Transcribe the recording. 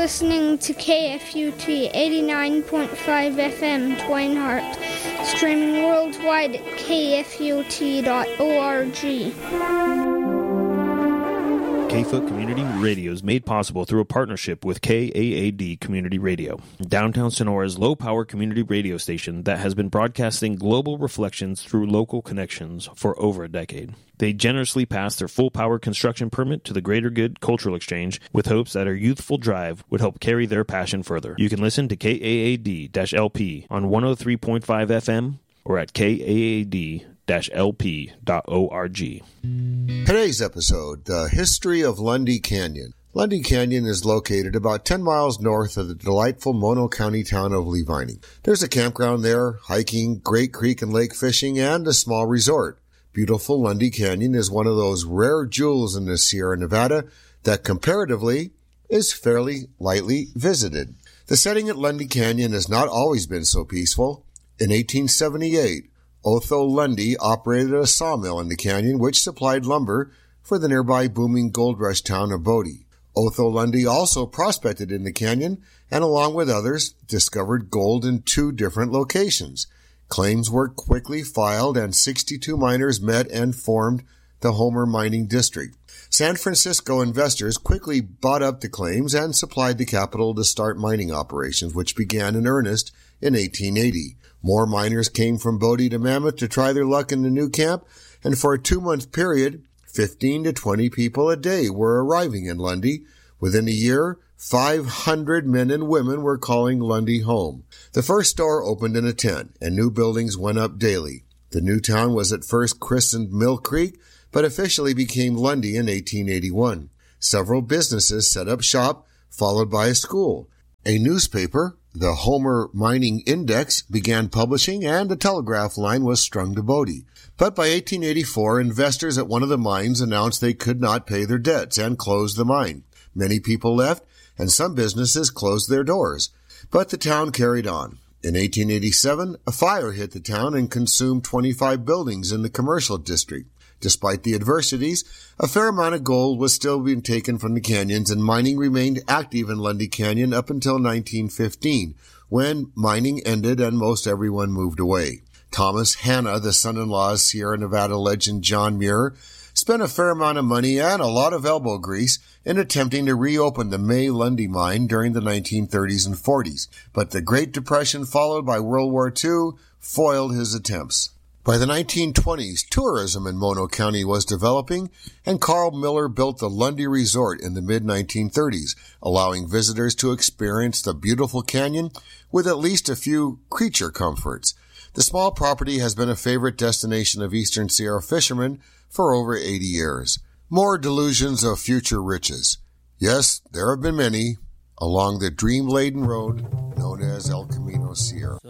Listening to KFUT 89.5 FM Twinehart, streaming worldwide at kfut.org. K-Foot Community Radio is made possible through a partnership with KAAD Community Radio, downtown Sonora's low-power community radio station that has been broadcasting global reflections through local connections for over a decade. They generously passed their full-power construction permit to the Greater Good Cultural Exchange with hopes that our youthful drive would help carry their passion further. You can listen to KAAD-LP on 103.5 FM or at KAAD-LP.org. Today's episode, the history of Lundy Canyon. Lundy Canyon is located about 10 miles north of the delightful Mono County town of Lee Vining. There's a campground there, hiking, great creek and lake fishing, and a small resort. Beautiful Lundy Canyon is one of those rare jewels in the Sierra Nevada that comparatively is fairly lightly visited. The setting at Lundy Canyon has not always been so peaceful. In 1878, Otho Lundy operated a sawmill in the canyon which supplied lumber for the nearby booming gold rush town of Bodie. Otho Lundy also prospected in the canyon and, along with others, discovered gold in 2 different locations. Claims were quickly filed and 62 miners met and formed the Homer Mining District. San Francisco investors quickly bought up the claims and supplied the capital to start mining operations, which began in earnest in 1880. More miners came from Bodie to Mammoth to try their luck in the new camp, and for a 2-month period, 15 to 20 people a day were arriving in Lundy. Within a year, 500 men and women were calling Lundy home. The first store opened in a tent, and new buildings went up daily. The new town was at first christened Mill Creek, but officially became Lundy in 1881. Several businesses set up shop, followed by a school. A newspaper, the Homer Mining Index, began publishing, and a telegraph line was strung to Bodie. But by 1884, investors at one of the mines announced they could not pay their debts and closed the mine. Many people left, and some businesses closed their doors. But the town carried on. In 1887, a fire hit the town and consumed 25 buildings in the commercial district. Despite the adversities, a fair amount of gold was still being taken from the canyons, and mining remained active in Lundy Canyon up until 1915, when mining ended and most everyone moved away. Thomas Hanna, the son-in-law of Sierra Nevada legend John Muir, spent a fair amount of money and a lot of elbow grease in attempting to reopen the May Lundy mine during the 1930s and 40s, but the Great Depression followed by World War II foiled his attempts. By the 1920s, tourism in Mono County was developing, and Carl Miller built the Lundy Resort in the mid-1930s, allowing visitors to experience the beautiful canyon with at least a few creature comforts. The small property has been a favorite destination of Eastern Sierra fishermen for over 80 years. More delusions of future riches. Yes, there have been many along the dream-laden road known as El Camino Sierra.